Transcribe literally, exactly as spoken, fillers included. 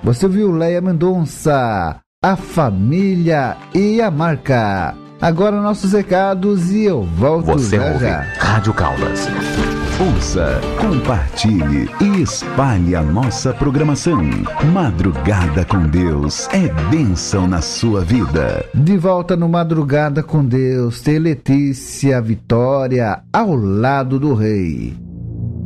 Você ouviu Leia Mendonça, A Família e a Marca. Agora nossos recados e eu volto Você já ouve já. Rádio Caldas. Ouça, compartilhe e espalhe a nossa programação. Madrugada com Deus é bênção na sua vida. De volta no Madrugada com Deus, tem Letícia Vitória ao lado do Rei.